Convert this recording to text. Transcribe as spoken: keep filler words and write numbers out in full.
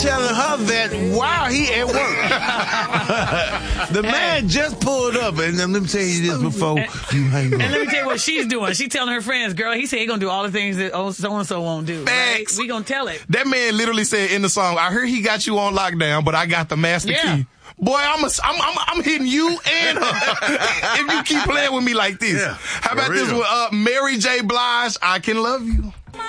telling her that while he at work. The man just pulled up, and let me tell you this before and, you hang up. And let me tell you what she's doing. She's telling her friends, girl, he said he's going to do all the things that oh, so-and-so won't do. Facts. Right? We going to tell it. That man literally said in the song, I heard he got you on lockdown, but I got the master Yeah. key. Boy, I'm, a, I'm, I'm, I'm hitting you and her if you keep playing with me like this. Yeah, How about for this real. one? Uh, Mary J. Blige, I Can Love You.